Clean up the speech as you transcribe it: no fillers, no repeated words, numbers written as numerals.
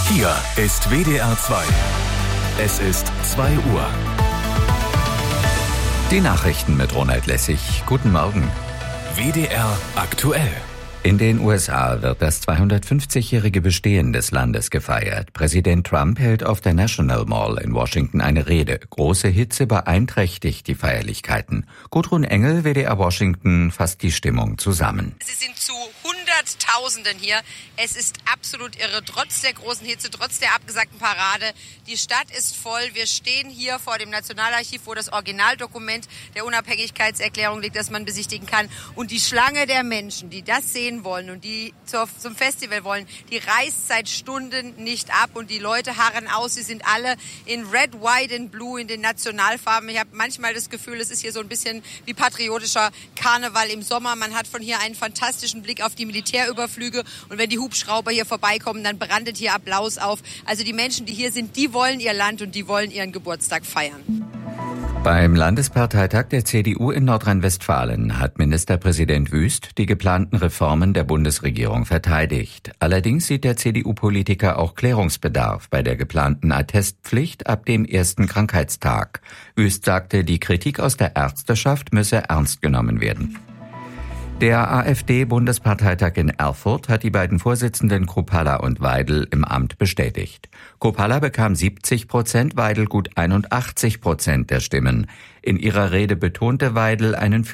Hier ist WDR 2. Es ist 2 Uhr. Die Nachrichten mit Ronald Lessig. Guten Morgen. WDR aktuell. In den USA wird das 250-jährige Bestehen des Landes gefeiert. Präsident Trump hält auf der National Mall in Washington eine Rede. Große Hitze beeinträchtigt die Feierlichkeiten. Gudrun Engel, WDR Washington, fasst die Stimmung zusammen. Sie sind zu Hunderttausenden hier. Es ist absolut irre, trotz der großen Hitze, trotz der abgesagten Parade. Die Stadt ist voll. Wir stehen hier vor dem Nationalarchiv, wo das Originaldokument der Unabhängigkeitserklärung liegt, das man besichtigen kann. Und die Schlange der Menschen, die das sehen wollen und die zum Festival wollen, die reißt seit Stunden nicht ab. Und die Leute harren aus. Sie sind alle in Red, White and Blue, in den Nationalfarben. Ich habe manchmal das Gefühl, es ist hier so ein bisschen wie patriotischer Karneval im Sommer. Man hat von hier einen fantastischen Blick auf die Militärüberflüge. Und wenn die Hubschrauber hier vorbeikommen, dann brandet hier Applaus auf. Also die Menschen, die hier sind, die wollen ihr Land und die wollen ihren Geburtstag feiern. Beim Landesparteitag der CDU in Nordrhein-Westfalen hat Ministerpräsident Wüst die geplanten Reformen der Bundesregierung verteidigt. Allerdings sieht der CDU-Politiker auch Klärungsbedarf bei der geplanten Attestpflicht ab dem ersten Krankheitstag. Wüst sagte, die Kritik aus der Ärzteschaft müsse ernst genommen werden. Der AfD-Bundesparteitag in Erfurt hat die beiden Vorsitzenden Kruppalla und Weidel im Amt bestätigt. Kruppalla bekam 70%, Weidel gut 81% der Stimmen. In ihrer Rede betonte Weidel einen